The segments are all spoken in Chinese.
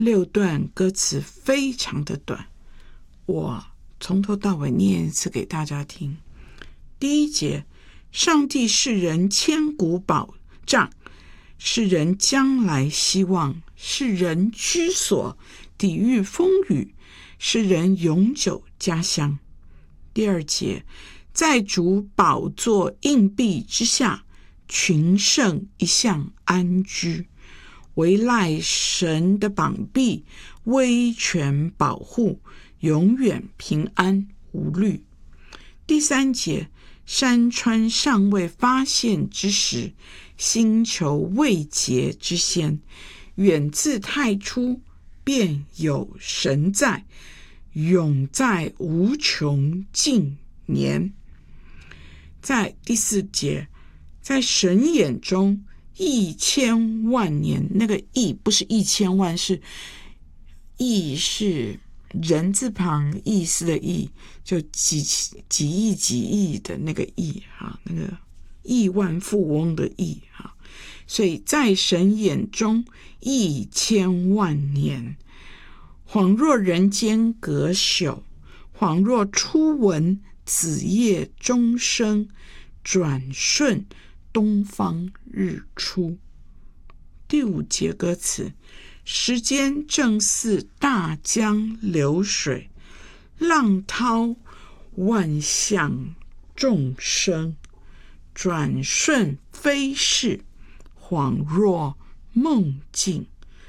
6段歌词非常的短，我从头到尾念一次给大家听。第1节，上帝是人千古保障，是人将来希望，是人居所，抵御风雨，是人永久家乡。第2节，在主宝座硬币之下，群圣一向安居，唯赖神的膀臂，威权保护，永远平安无虑。第3节，山川尚未发现之时，星球未结之先，远自太初便有神在，永在无穷尽年。在第4节，在神眼中亿千万年，那个亿不是1000万，是亿是人字旁意思的亿，就几亿的那个亿，那个亿万富翁的亿。所以在神眼中亿千万年，恍若人间隔朽，恍若初闻子夜钟声，转瞬东方日出。第5节歌词，时间正似大江流水，浪涛万象众生，转瞬飞逝，恍若梦境，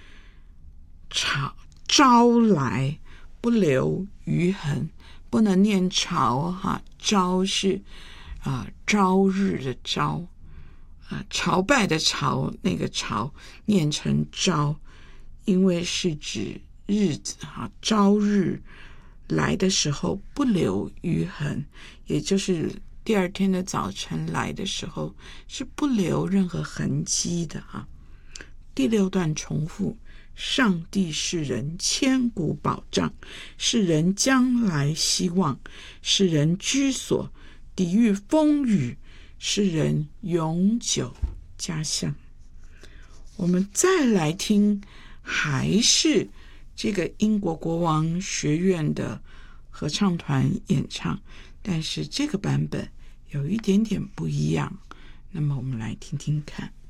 朝来不留余痕。不能念朝朝是朝日的朝，朝拜的朝，那个朝念成朝，因为是指日子朝日来的时候不留余痕，也就是第2天的早晨来的时候是不留任何痕迹的。第6段重复，上帝是人千古保障，是人将来希望，是人居所，抵御风雨，是人永久家乡。我们再来听，还是这个英国国王学院的合唱团演唱，但是这个版本有一点点不一样，那么我们来听听看。